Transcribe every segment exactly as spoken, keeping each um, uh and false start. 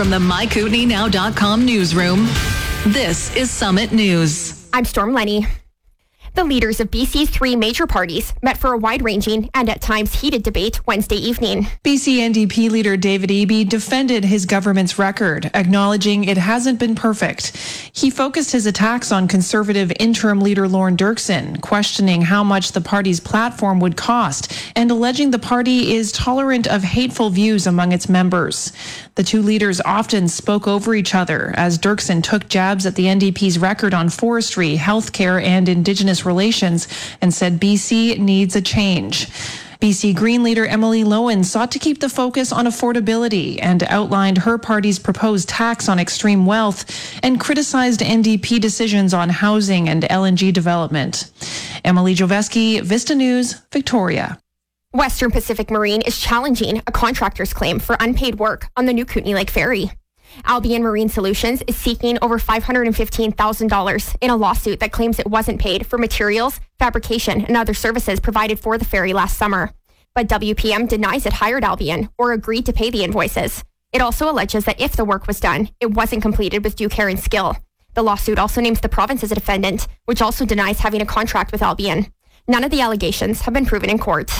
From the my kootenai now dot com newsroom, this is Summit News. I'm Storm Lenny. The leaders of B C's three major parties met for a wide-ranging and at times heated debate Wednesday evening. B C N D P leader David Eby defended his government's record, acknowledging it hasn't been perfect. He focused his attacks on Conservative interim leader Lorne Dirksen, questioning how much the party's platform would cost and alleging the party is tolerant of hateful views among its members. The two leaders often spoke over each other as Dirksen took jabs at the N D P's record on forestry, healthcare, and Indigenous relations and said B C needs a change. B C Green leader Emily Lowen sought to keep the focus on affordability and outlined her party's proposed tax on extreme wealth and criticized N D P decisions on housing and L N G development. Emily Joveski, Vista News, Victoria. Western Pacific Marine is challenging a contractor's claim for unpaid work on the new Kootenay Lake Ferry. Albion Marine Solutions is seeking over five hundred fifteen thousand dollars in a lawsuit that claims it wasn't paid for materials, fabrication, and other services provided for the ferry last summer. But W P M denies it hired Albion or agreed to pay the invoices. It also alleges that if the work was done, it wasn't completed with due care and skill. The lawsuit also names the province as a defendant, which also denies having a contract with Albion. None of the allegations have been proven in court.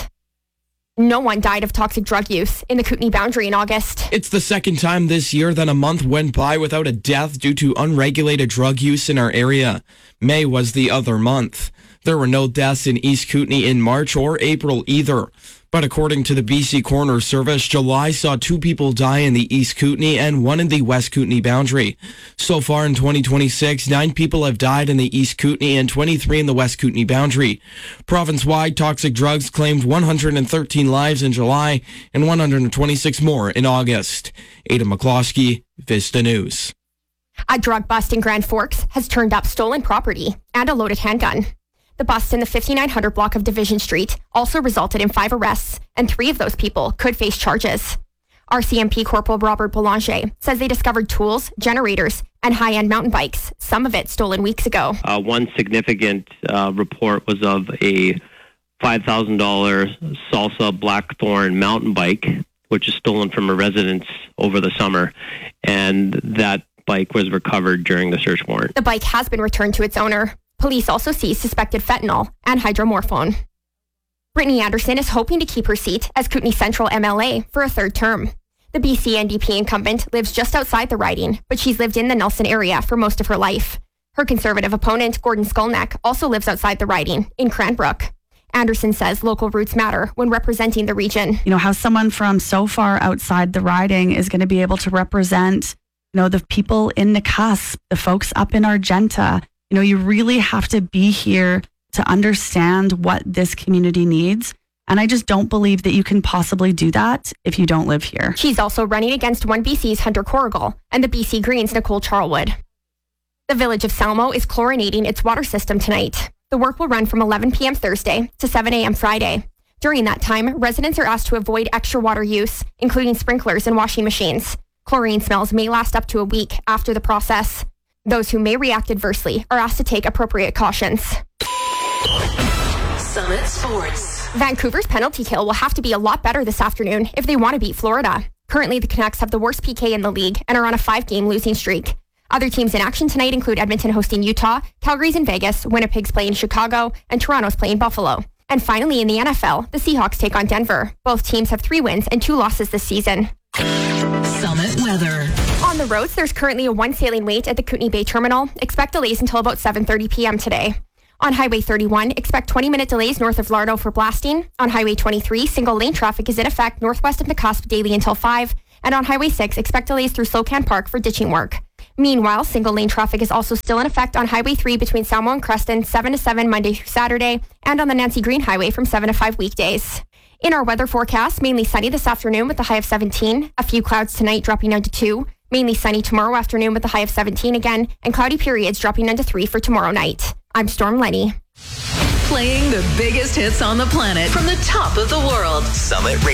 No one died of toxic drug use in the Kootenay boundary in August. It's the second time this year that a month went by without a death due to unregulated drug use in our area. May was the other month. There were no deaths in East Kootenay in March or April either. But according to the B C Coroner Service, July saw two people die in the East Kootenay and one in the West Kootenay boundary. So far in twenty twenty-six, nine people have died in the East Kootenay and twenty-three in the West Kootenay boundary. Province-wide, toxic drugs claimed one hundred thirteen lives in July and one hundred twenty-six more in August. Ada McCloskey, Vista News. A drug bust in Grand Forks has turned up stolen property and a loaded handgun. The bust in the fifty-nine hundred block of Division Street also resulted in five arrests, and three of those people could face charges. R C M P Corporal Robert Boulanger says they discovered tools, generators, and high-end mountain bikes, some of it stolen weeks ago. Uh, one significant uh, report was of a five thousand dollars Salsa Blackthorn mountain bike, which is stolen from a residence over the summer, and that bike was recovered during the search warrant. The bike has been returned to its owner. Police also seized suspected fentanyl and hydromorphone. Brittany Anderson is hoping to keep her seat as Kootenay Central M L A for a third term. The B C N D P incumbent lives just outside the riding, but she's lived in the Nelson area for most of her life. Her Conservative opponent, Gordon Skolnick, also lives outside the riding in Cranbrook. Anderson says local roots matter when representing the region. You know, how someone from so far outside the riding is going to be able to represent, you know, the people in Nakusp, the folks up in Argenta. You know, you really have to be here to understand what this community needs. And I just don't believe that you can possibly do that if you don't live here. She's also running against one B C's Hunter Corrigal and the B C Greens' Nicole Charlwood. The village of Salmo is chlorinating its water system tonight. The work will run from eleven p.m. Thursday to seven a.m. Friday. During that time, residents are asked to avoid extra water use, including sprinklers and washing machines. Chlorine smells may last up to a week after the process. Those who may react adversely are asked to take appropriate cautions. Summit Sports. Vancouver's penalty kill will have to be a lot better this afternoon if they want to beat Florida. Currently, the Canucks have the worst P K in the league and are on a five-game losing streak. Other teams in action tonight include Edmonton hosting Utah, Calgary's in Vegas, Winnipeg's playing Chicago, and Toronto's playing Buffalo. And finally, in the N F L, the Seahawks take on Denver. Both teams have three wins and two losses this season. Summit weather. On the roads, there's currently a one sailing wait at the Kootenay Bay Terminal. Expect delays until about seven thirty p.m. today. On Highway thirty-one, expect twenty-minute delays north of Lardo for blasting. On Highway twenty-three, single lane traffic is in effect northwest of Nakusp daily until five. And on Highway six, expect delays through Slocan Park for ditching work. Meanwhile, single lane traffic is also still in effect on Highway three between Salmo and Creston, seven to seven Monday through Saturday, and on the Nancy Green Highway from seven to five weekdays. In our weather forecast, mainly sunny this afternoon with a high of seventeen. A few clouds tonight dropping down to two. Mainly sunny tomorrow afternoon with a high of seventeen again, and cloudy periods dropping down to three for tomorrow night. I'm Storm Lenny. Playing the biggest hits on the planet from the top of the world. Summit Radio.